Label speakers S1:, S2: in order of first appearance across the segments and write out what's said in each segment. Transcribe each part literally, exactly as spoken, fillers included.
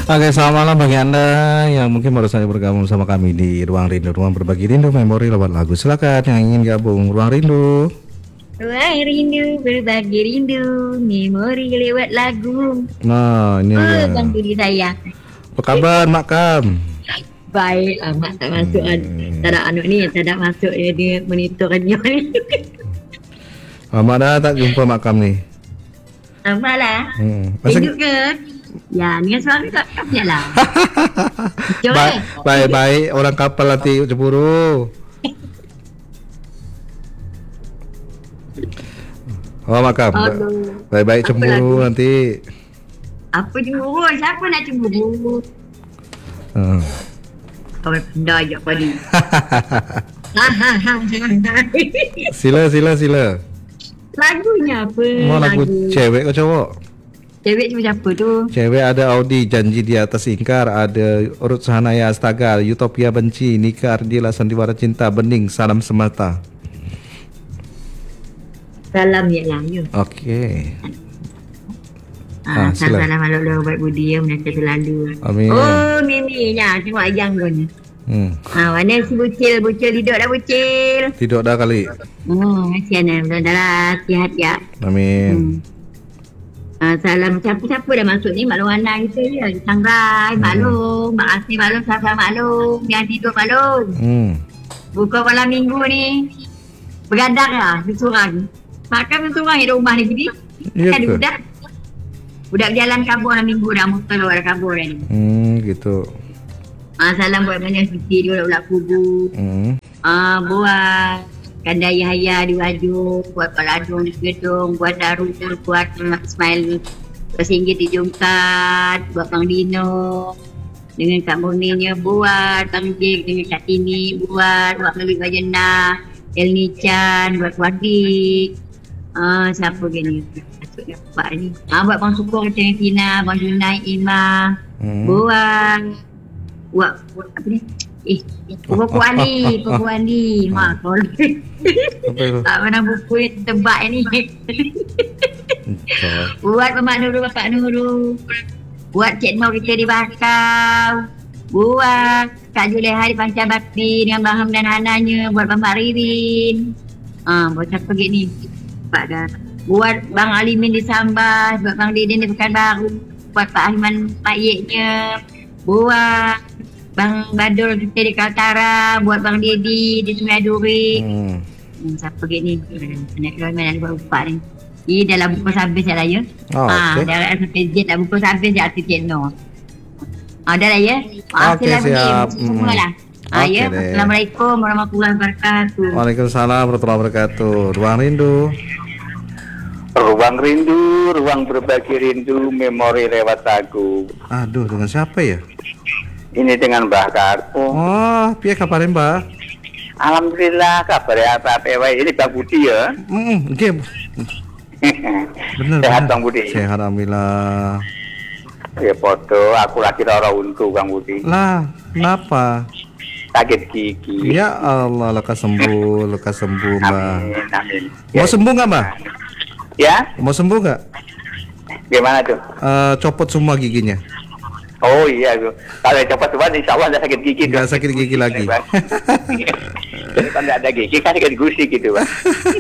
S1: Oke, selamat malam bagi Anda yang mungkin baru saja bergabung sama kami di Ruang Rindu, Ruang Berbagi Rindu Memori lewat lagu. Silakan yang ingin gabung Ruang Rindu.
S2: Ruang Rindu Berbagi Rindu Memori lewat lagu.
S1: Nah, ini
S2: oh,
S1: dia.
S2: Bang Budi sayang.
S1: Apa kabar Mak Kam?
S2: Baik, amat tak masuk hmm. Tak ada anak ni, tak ada masuk dia, dia monitornya ni.
S1: Mak dah tak jumpa Mak Kam ni.
S2: Nampak lah.
S1: Hmm.
S2: Hidup ke? Ya, dengan suami tak kapnya lah.
S1: Ba- Baik-baik, orang kapal nanti cemburu. Oh Mak Kam, baik-baik cemburu nanti.
S2: Apa cemburu? Siapa nak cemburu?
S1: Hmm.
S2: Kau benda je kau ni.
S1: Sila, sila, sila.
S2: Lagunya apa?
S1: Mau lagu, lagu cewek ke cowok?
S2: Cewek cuma siapa tu?
S1: Cewek ada Audi, Janji di Atas Ingkar. Ada Ruth Sahanaya Astaga, Utopia Benci, Nika Ardila, Sandiwara Cinta, Bening, Salam Semata.
S2: Salam ya lah you.
S1: Okey.
S2: Ah, salam malu-malu baik budi ya, menanti selalu.
S1: Amin.
S2: Oh, Mimi nya tengok ayang pun. Hmm. Ah, mana si bucil, bucil tidur dah bucil.
S1: Tidur dah kali.
S2: Hmm, kasihan dah dah sihat ya.
S1: Amin. Hmm.
S2: Ah, salam siapa-siapa dah masuk ni maklum anak kita ya. Sangrai, hmm. maklum, Mak Asih maklum, Safa maklum, yang tidur maklum. Hmm. Buka malam minggu ni. Bergadang lah, disorang. Makan disorang di rumah ni jadi.
S1: Ya
S2: kan budak. Budak jalan kabur lah minggu dah, muka luar dah kabur ni.
S1: Hmm, gitu.
S2: Ah, salam buat banyak suci dia ulat kubu. Hmm. Ah, buat kandai haya di wajah, buat paladung di gedung, buat daru, buat smile bersinggit di jungkat, buat Bang Dino dengan Kak Murninya, buat Bang Jek dengan Kak Tini, buat buat Malik Bajana, El Nichan, buat Wadik. Ah, siapa gini? Buat ni. Ah, buat Bang Sukong dengan Tina, Bang Junai, Ima, hmm. buat buat buat apa ni? Eh, buku Andi, buku Andi. Mak, kau tak pernah buku yang tebak ni. Buat Mak Nurul, Bapak Nurul. Buat Cik Mau kita di Bakau. Buat Kak Juleha di Panca Bakti dengan Bang Ham dan Hananya. Buat Bang Ririn. Ah, buat siapa gini? Pak dah. Buat Bang Alimin di Sambas. Buat Bang Didin di Pekanbaru. Buat Pak Ahman Pak Yeknya. Buat Bang Badul kita di Kaltara, buat Bang Dedi di Sungai Duri. Hmm. Hmm, siapa gini? Anak keluarga nak buat upak ni. Ini dalam buku sampai saya ya. Oh, ah, okay. Dalam S P J dalam buku sampai saya arti Cik No. Ah, dah lah ya. Maaf okay, siap. Semualah. Hmm. Ah, okay, ya. Deh. Assalamualaikum warahmatullahi wabarakatuh.
S1: Waalaikumsalam warahmatullahi wabarakatuh. Ruang Rindu.
S3: Ruang Rindu, Ruang Berbagi Rindu Memori lewat lagu.
S1: Aduh, dengan siapa ya?
S3: Ini dengan Mbah Karpo.
S1: Oh, piye kabare Mbah?
S3: Alhamdulillah kabarnya apa-apa wae. Ini Bang Budi ya.
S1: Heeh, mm, nggih. Bener.
S3: Sehat
S1: bener.
S3: Bang Budi.
S1: Sehat alhamdulillah.
S3: Ya podo, aku lagi lara untu Bang Budi.
S1: Lah, kenapa?
S3: Sakit gigi.
S1: Ya Allah, lekas sembuh, lekas sembuh Mbah.
S3: Amin, amin.
S1: Mau ya, sembuh enggak Mbah?
S3: Ya?
S1: Mau sembuh enggak?
S3: Gimana tuh?
S1: Uh, copot semua giginya.
S3: Oh iya, kalau cepat tuan insya Allah ada sakit gigi.
S1: Nggak sakit gigi lagi.
S3: Jadi kalau nggak ada gigi kan sakit gusi gitu Bang.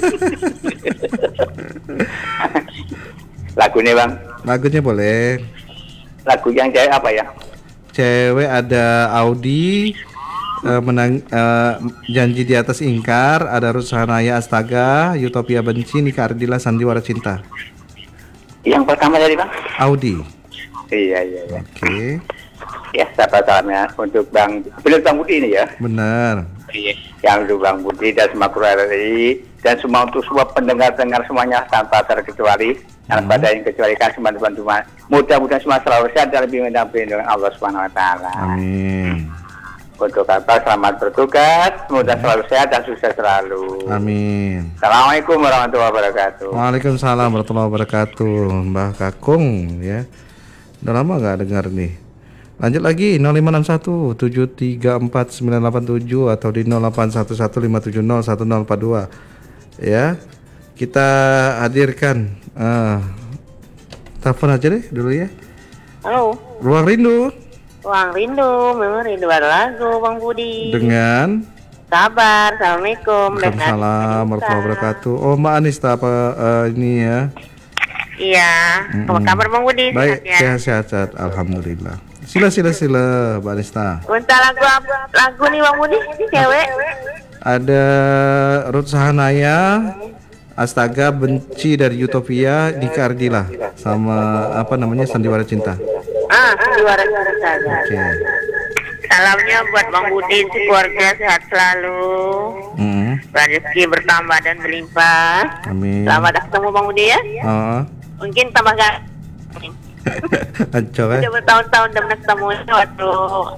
S3: Lagunya Bang?
S1: Lagunya boleh.
S3: Lagu yang cewek apa ya?
S1: Cewek ada Audi, uh, menang, uh, Janji di Atas Ingkar, ada Ruth Sahanaya Astaga, Utopia Benci, Nika Ardila, Sandiwara Cinta.
S3: Yang pertama dari Bang?
S1: Audi.
S3: Iya, iya, iya.
S1: Oke. Okay.
S3: Ya, sahabat salamnya untuk Bang, benar Bang Budi ini ya?
S1: Benar.
S3: Iya. Yang untuk Bang Budi dan semua kru R R I dan semua untuk semua pendengar-pendengar semuanya tanpa terkecuali, tanpa hmm. ada yang kecualikan semua teman-teman. Mudah-mudahan semua selalu sehat dan lebih mendampingi dengan Allah Subhanahu Wa Taala.
S1: Amin.
S3: Untuk kata selamat bertugas, semoga hmm. selalu sehat dan sukses selalu.
S1: Amin.
S3: Assalamualaikum warahmatullahi wabarakatuh.
S1: Waalaikumsalam warahmatullahi wabarakatuh. Mbah Kakung ya. Udah lama gak dengar nih. Lanjut lagi nol lima enam satu tujuh tiga empat sembilan delapan tujuh atau di nol delapan satu satu lima tujuh nol satu nol empat dua. Ya. Kita hadirkan uh, telepon aja deh dulu ya.
S4: Halo.
S1: Ruang Rindu
S4: Ruang Rindu, memang rinduan lagu Bang Budi.
S1: dengan
S4: Sabar, Assalamualaikum.
S1: Waalaikumsalam warahmatullahi wabarakatuh. Oh, Mbak Anista apa uh, ini ya?
S4: Iya, apa
S1: Mm-mm.
S4: kabar Bang Budi?
S1: Baik,
S4: Sehat ya?
S1: sehat-sehat, sehat. Alhamdulillah. Sila sila sila, Mbak Anista.
S4: Minta lagu apa- lagu nih Bang Budi, cewek.
S1: Ada Ruth Sahanaya, Astaga, Benci dari Utopia, Dika Ardila, sama apa namanya Sandiwara Cinta.
S4: Ah, juara kita.
S1: Oke.
S4: Salamnya buat Bang Budi, keluarga sehat selalu.
S1: Mm.
S4: Rezeki bertambah dan berlimpah.
S1: Amin.
S4: Selamat ketemu Bang Budi ya.
S1: Oh,
S4: Mungkin tambah gak
S1: ancol ya.
S4: udah bertahun-tahun udah pernah ketemu waktu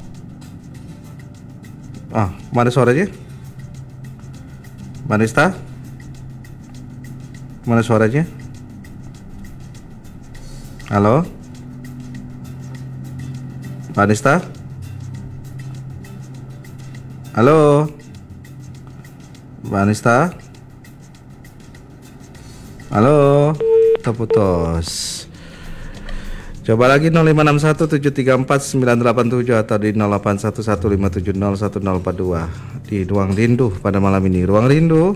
S1: Ah, mana suaranya? Manista? Mana suaranya? Halo? Manista? Halo? Manista? Halo? Terputus. Coba lagi nol lima enam satu tujuh tiga empat sembilan delapan tujuh atau di nol delapan satu satu lima tujuh nol satu nol empat dua di Ruang Rindu pada malam ini. Ruang Rindu.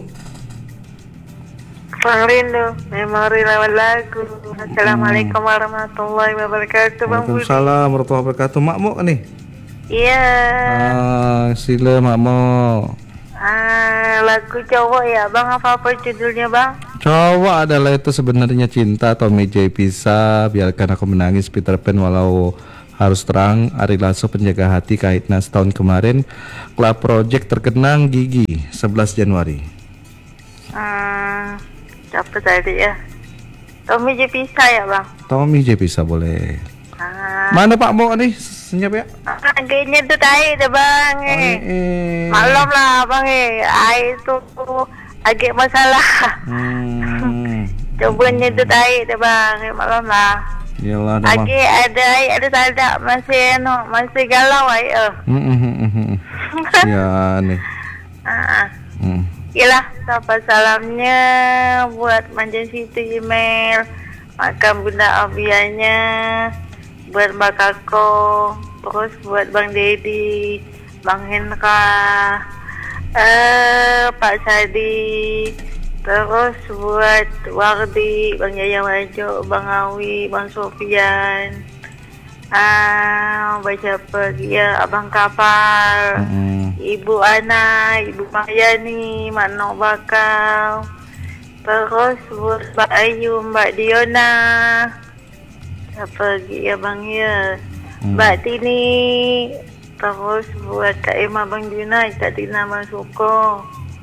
S4: Bang Rindu, memori lewat lagu. Assalamualaikum warahmatullahi wabarakatuh Bang Budi.
S1: Waalaikumsalam warahmatullahi wabarakatuh. Makmuk nih.
S4: Iya,
S1: Ah, sila makmuk.
S4: ah, lagu cowok ya Bang, apa-apa judulnya Bang?
S1: Cowok adalah itu sebenarnya cinta Tommy J Pisa, biarkan aku menangis Peter Pan walau harus terang, Ari Lasso penjaga hati Kaitna setahun kemarin, Club Project terkenang Gigi sebelas Januari.
S4: Hmm, siapa tadi ya? Tommy J Pisa ya Bang?
S1: Tommy J Pisa boleh.
S4: Ah,
S1: Mana Pak Mo nih? Senyap ya?
S4: ah, kayaknya tuh tadi deh Bang.
S1: Oh,
S4: Eh.
S1: eh.
S4: Maklum lah Bang, eh. Air itu agak masalah.
S1: Hmm.
S4: Coba nyedut air deh Bang, eh, maklum lah.
S1: Yalah dah mah.
S4: Lagi ada air, ada saldak, masih no, masih galau air.
S1: Hmm, hmm, hmm, hmm. Ya nih.
S4: Ah,
S1: Hmm.
S4: iyalah, sapa salamnya buat Manjan Siti email, makam Bunda Abianya, buat Mbak Kako, terus buat Bang Dedi, Bang Hendra, eh Pak Sadi, terus buat Wardi, Bang Yaya Wajo, Bang Awi, Bang Sofian, ah baca pergi ya Abang Kapal,
S1: Hmm.
S4: Ibu Ana, Ibu Maryani, Mak Nok Bakal, terus buat Mbak Ayu, Mbak Diona, siapa lagi ya Bang ya,
S1: Hmm.
S4: Mbak Tini, terus buat Kak Emma, Bang Junai, Kak Tina, Bang Suko,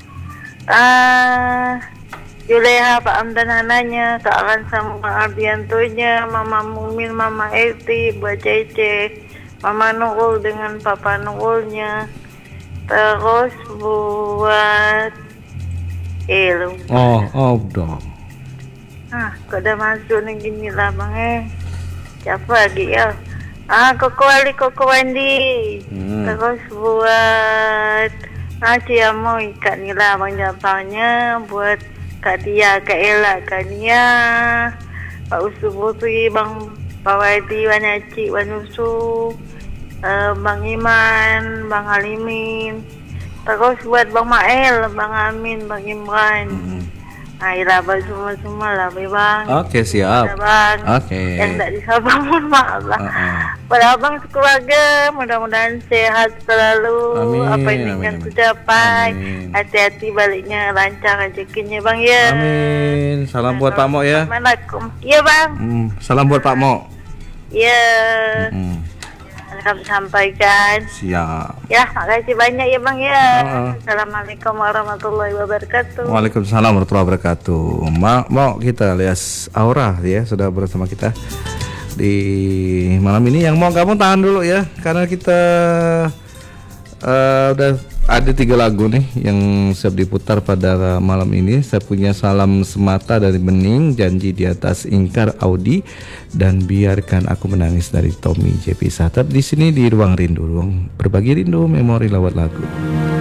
S4: ah Juleha, Pak Amdan Hananya, Kak Aran sama Bang Ardiantonya, Mama Mumin, Mama Eti, buat Cece, Mama Nurul dengan Papa Nurulnya, terus buat eh lu
S1: Oh, oh, dong.
S4: ah kok udah masuk nih gini lah Bang eh siapa lagi ya, ah Koko Ali, Koko Wandi,
S1: Hmm.
S4: terus buat ah Ciamo Kak Nila, Bang Japanya, buat Kak Dia, Kak Ella, Kak Nia, Pak Usu Putri, Bang Pak Wadi, Wan Yaci, Wan Usu, eh, Bang Iman, Bang Alimin, terus buat Bang Mael, Bang Amin, Bang Imran.
S1: Hmm.
S4: Nah, ilah abang semua-semua lah, Bang.
S1: Oke, siap.
S4: Ya, Bang.
S1: Oke.
S4: Yang tak disabar, mohon maaf lah.
S1: Uh-uh.
S4: Pada abang sekeluarga, mudah-mudahan sehat selalu.
S1: Amin,
S4: Apa yang
S1: amin,
S4: ingin
S1: amin.
S4: tercapai.
S1: Amin.
S4: Hati-hati baliknya, lancar rezekinya, Bang ya.
S1: Amin. Salam buat Pak Mo ya.
S4: Assalamualaikum. Iya, Bang.
S1: Hmm, salam buat Pak Mo.
S4: Iya.
S1: Hmm,
S4: Kami sampaikan.
S1: siap.
S4: Ya, makasih banyak ya, Bang ya.
S1: Uh-uh.
S4: Assalamualaikum warahmatullahi wabarakatuh.
S1: Waalaikumsalam warahmatullahi wabarakatuh. Ma mau kita alias Aura ya sudah bersama kita di malam ini. Yang mau kamu tahan dulu ya karena kita uh, udah ada tiga lagu nih yang siap diputar pada malam ini. Saya punya Salam Semata dari Bening, Janji di Atas Ingkar Audi, dan Biarkan Aku Menangis dari Tommy J Pisa. Tetap di sini di Ruang Rindu, ruang berbagi rindu, memori lewat lagu.